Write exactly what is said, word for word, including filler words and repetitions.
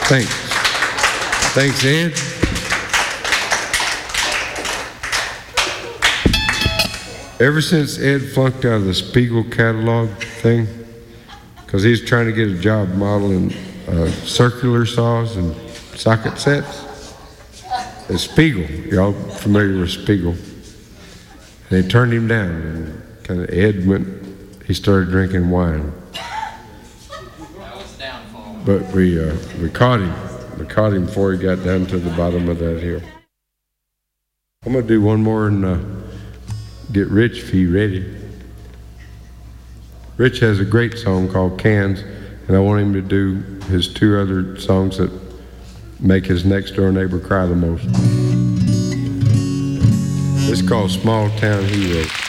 Thanks. Thanks, Ed. Ever since Ed flunked out of the Spiegel catalog thing, because he's trying to get a job modeling uh, circular saws and socket sets, it's Spiegel. Y'all familiar with Spiegel? And they turned him down, and kind of Ed went, he started drinking wine. But we uh, we caught him. We caught him before he got down to the bottom of that hill. I'm gonna do one more and uh, get Rich if he's ready. Rich has a great song called Cans, and I want him to do his two other songs that make his next door neighbor cry the most. It's called Small Town Heroes.